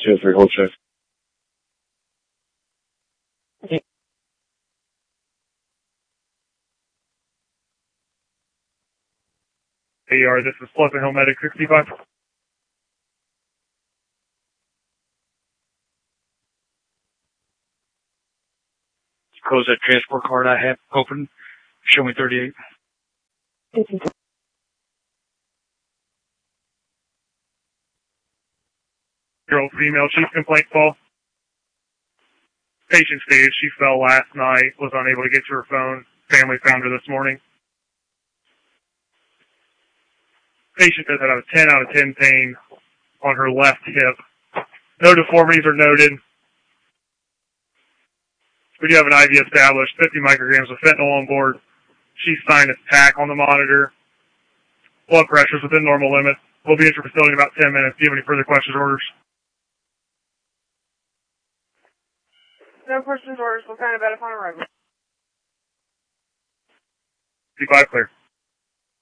2-3, hold check. AR, this is Pleasant Hill Medic 65. Close that transport card I have open. Show me 38. Girl, female, chief complaint call. Patient stated she fell last night, was unable to get to her phone. Family found her this morning. Patient does have a 10 out of 10 pain on her left hip. No deformities are noted. We do have an IV established, 50 micrograms of fentanyl on board. She's signed a TAC on the monitor. Blood pressure is within normal limits. We'll be at your facility in about 10 minutes. Do you have any further questions or orders? No questions or orders. We'll kind of bet upon arrival. C5 clear.